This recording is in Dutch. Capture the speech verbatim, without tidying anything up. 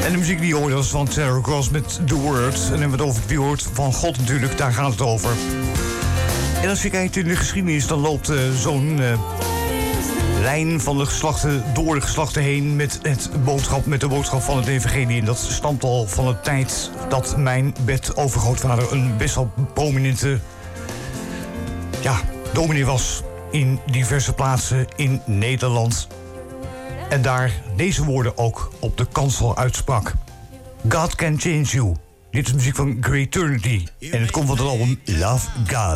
En de muziek die je hoort was van Sarah Cross met The Word. En dan hebben we het over het woord van God natuurlijk, daar gaat het over. En als je kijkt in de geschiedenis, dan loopt uh, zo'n uh, lijn van de geslachten door de geslachten heen met, het boodschap, met de boodschap van het evangelie. En dat stamt al van de tijd dat mijn bedovergrootvader een best wel prominente ja, dominee was in diverse plaatsen in Nederland. En daar deze woorden ook op de kansel uitsprak. God can change you. Dit is muziek van Great Eternity. En het komt van het album Love God.